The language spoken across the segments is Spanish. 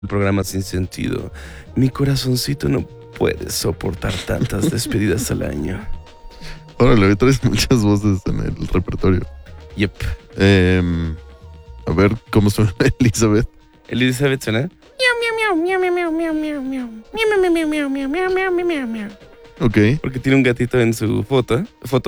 El programa sin sentido. Mi corazoncito no puede soportar tantas despedidas al año. Órale, traes muchas voces en el repertorio. Yep. A ver, ¿cómo suena Elizabeth? Elizabeth suena. Ok. Porque tiene un gatito en su foto.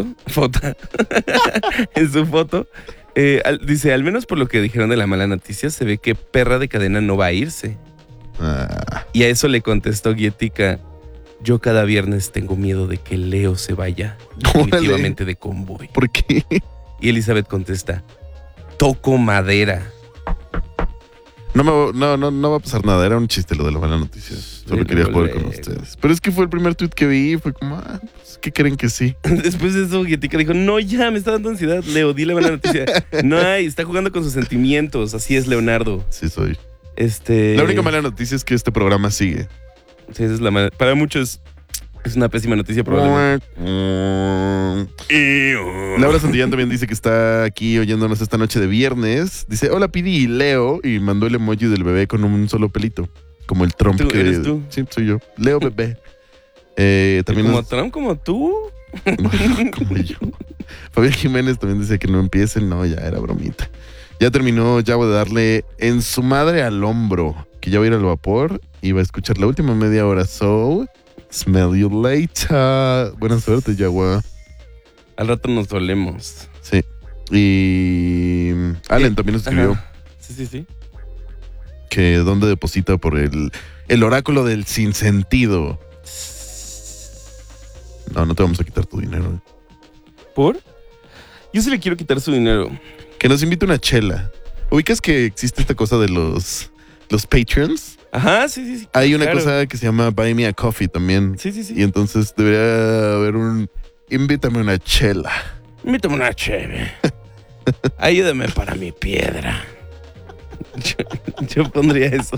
En su foto. Dice, al menos por lo que dijeron de la mala noticia, se ve que Perra de Cadena no va a irse. Y a eso le contestó Guietica: yo cada viernes tengo miedo de que Leo se vaya definitivamente de convoy. ¿Por qué? Y Elizabeth contesta: toco madera. No va a pasar nada. Era un chiste lo de la mala noticia. Solo quería jugar con ustedes. Pero es que fue el primer tweet que vi. Fue como, pues, ¿qué creen que sí? Después de eso, Guietica dijo: no, ya, me está dando ansiedad, Leo, di la mala noticia. No hay, está jugando con sus sentimientos. Así es, Leonardo. Sí, soy. La única mala noticia es que este programa sigue. Sí, esa es la mala. Para muchos es una pésima noticia, probablemente. Laura Santillán también dice que está aquí oyéndonos esta noche de viernes. Dice, hola Pidi y Leo. Y mandó el emoji del bebé con un solo pelito. Como el Trump. ¿Eres tú? Sí, soy yo. Leo bebé. También ¿Como Trump, como tú? Como yo. Fabián Jiménez también dice que no empiecen. No, ya era bromita. Ya terminó Yago de darle en su madre al hombro. Que ya va a ir al vapor y va a escuchar la última media hora. So, smell you later. Buena suerte, Yago. Al rato nos dolemos. Sí. Y Allen también nos escribió. Ajá. Sí. Que dónde deposita por el oráculo del sinsentido. No te vamos a quitar tu dinero. ¿Por? Yo sí le quiero quitar su dinero. Que nos invite una chela. ¿Ubicas que existe esta cosa de los Patreons? Ajá, sí. Hay una cosa que se llama Buy Me a Coffee también. Sí. Y entonces debería haber invítame una chela. Invítame una cheve. Ayúdame para mi piedra. Yo pondría eso.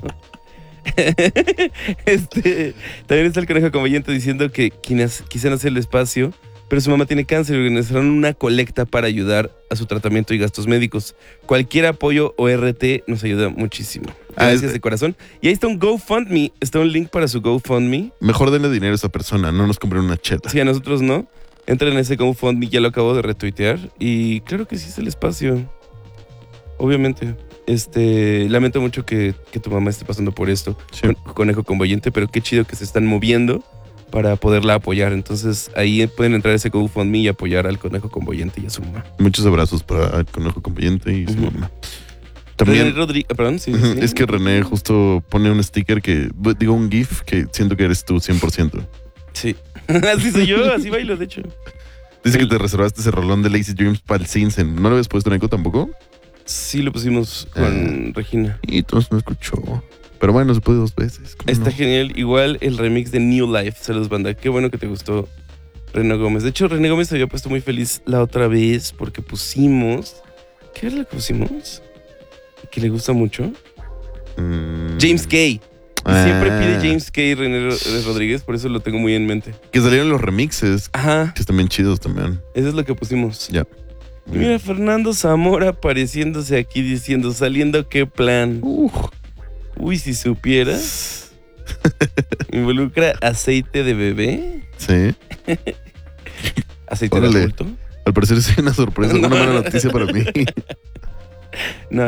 También está el conejo conveniente diciendo que quisieran hacer el espacio, pero su mamá tiene cáncer y organizaron una colecta para ayudar a su tratamiento y gastos médicos. Cualquier apoyo o RT nos ayuda muchísimo. Gracias de corazón. Y ahí está un GoFundMe. Está un link para su GoFundMe. Mejor denle dinero a esa persona, no nos compren una chela. Sí, a nosotros no. Entren en ese GoFundMe, ya lo acabo de retuitear. Y claro que sí es el espacio. Obviamente. Lamento mucho que tu mamá esté pasando por esto, sí. Conejo conveniente, pero qué chido que se están moviendo para poderla apoyar. Entonces ahí pueden entrar a ese GoFundMe y apoyar al conejo conveniente y a su mamá. Muchos abrazos para el conejo conveniente y su mamá. También René Rodríguez, perdón, sí. Es que René justo pone un sticker un GIF que siento que eres tú 100%. Sí. Así soy yo, así bailo, de hecho. Dice que te reservaste ese rolón de Lazy Dreams para el Sinsen. ¿No lo habías puesto en eco tampoco? Sí, lo pusimos con Regina. Y entonces no escuchó. Pero bueno, se puede 2 veces. Está genial. Igual el remix de New Life se los banda. Qué bueno que te gustó, René Gómez. De hecho, René Gómez se había puesto muy feliz la otra vez porque pusimos... ¿Qué era lo que pusimos? Que le gusta mucho. James Kay. Siempre pide James Kay René Rodríguez, por eso lo tengo muy en mente. Que salieron los remixes. Ajá. Que están bien chidos también. Eso es lo que pusimos. Ya. Y mira, Fernando Zamora apareciéndose aquí diciendo, saliendo qué plan. Uy, si supieras. ¿Involucra aceite de bebé? Sí. ¿Aceite de adulto? Al parecer es una sorpresa, una mala noticia para mí. No.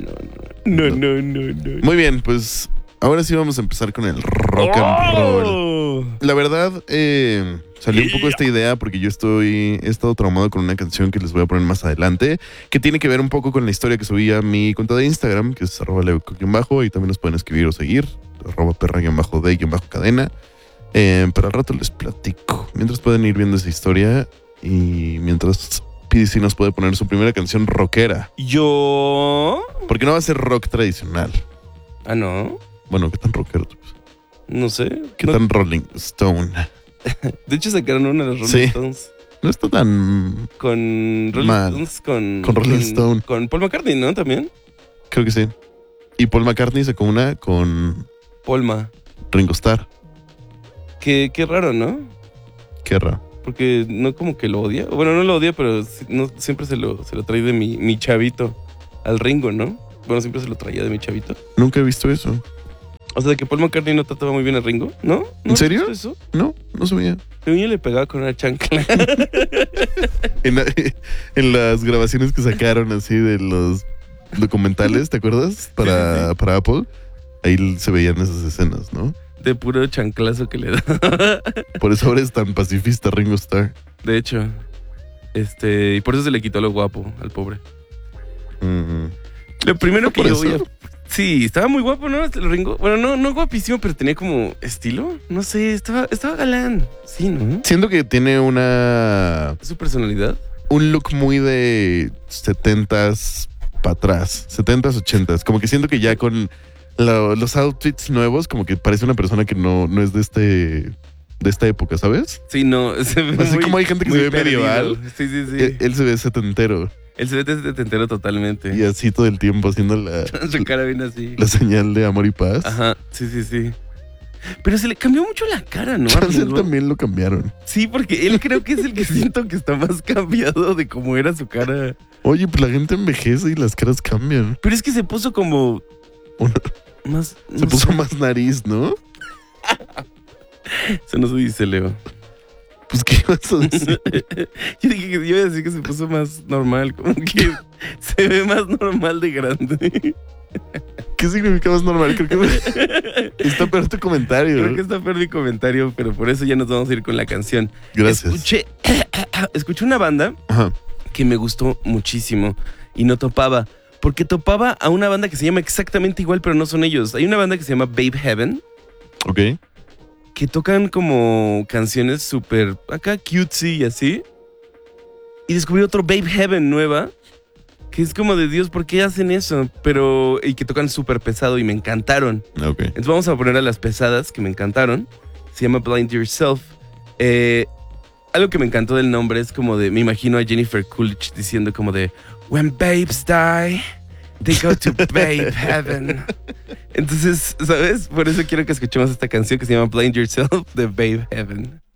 Muy bien, pues ahora sí vamos a empezar con el rock and roll. La verdad, salió un poco esta idea porque yo he estado traumado con una canción que les voy a poner más adelante, que tiene que ver un poco con la historia que subí a mi cuenta de Instagram, que es @leo_bajo, y también nos pueden escribir o seguir, @perra_de_cadena. Pero al rato les platico. Mientras pueden ir viendo esa historia y mientras PDC nos puede poner su primera canción rockera. ¿Yo? Porque no va a ser rock tradicional. Ah, ¿no? Bueno, ¿qué tan rockero? No sé. ¿Qué tan Rolling Stone? De hecho sacaron una de los Rolling Stones. No está tan con Rolling mal. Stones, con Rolling Stone. Con Paul McCartney, ¿no? También. Creo que sí. Y Paul McCartney sacó una con Paulma. Ringo Starr. Qué raro, ¿no? Qué raro. Porque no como que lo odia. Bueno, no lo odia, pero no, siempre se lo trae de mi chavito al Ringo, ¿no? Bueno, siempre se lo traía de mi chavito. Nunca he visto eso. O sea, de que Paul McCartney no trataba muy bien a Ringo, ¿no? ¿No ¿En serio? has visto eso? No sabía. Ringo le pegaba con una chancla. En las grabaciones que sacaron así de los documentales, ¿te acuerdas? Para Apple, ahí se veían esas escenas, ¿no? De puro chanclazo que le da. Por eso ahora es tan pacifista Ringo Starr. De hecho. Y por eso se le quitó lo guapo al pobre. Lo primero que ¿Por yo eso? voy a... Sí, estaba muy guapo, ¿no? El Ringo. Bueno, no guapísimo, pero tenía como estilo. No sé, estaba galán. Sí, ¿no? Siento que tiene Su personalidad. un look muy de 70s para atrás, 70s, 80s. Como que siento que ya con los outfits nuevos, como que parece una persona que no es de esta época, ¿sabes? Sí, no. Se ve Así como hay gente que muy se ve medieval. Sí. Él se ve setentero. Él se ve setentero totalmente. Y así todo el tiempo haciendo Su cara bien así. la señal de amor y paz. Ajá, sí. Pero se le cambió mucho la cara, ¿no? a Chance él Ringo? también lo cambiaron. Sí, porque él creo que es el que siento que está más cambiado de cómo era su cara. Oye, pues la gente envejece y las caras cambian. Pero es que se puso como Una- más... Se puso más nariz, ¿no? Eso no se dice, Leo. Pues, ¿qué ibas a decir? Yo dije que iba a decir que se puso más normal, como que se ve más normal de grande. ¿Qué significa más normal? Creo que está peor tu comentario. Creo que está peor mi comentario, pero por eso ya nos vamos a ir con la canción. Gracias. Escuché una banda Ajá. que me gustó muchísimo y no topaba. Porque topaba a una banda que se llama exactamente igual, pero no son ellos. Hay una banda que se llama Babe Heaven, Ok. que tocan como canciones súper acá cutesy y así. Y descubrí otro Babe Heaven nueva, que es como de Dios, ¿por qué hacen eso? Y que tocan súper pesado y me encantaron. Ok. Entonces vamos a poner a las pesadas que me encantaron. Se llama Blind Yourself. Algo que me encantó del nombre es como de, me imagino a Jennifer Coolidge diciendo como de, When babes die, they go to Babe Heaven. Entonces, ¿sabes? Por eso quiero que escuchemos esta canción que se llama Blind Yourself de Babe Heaven.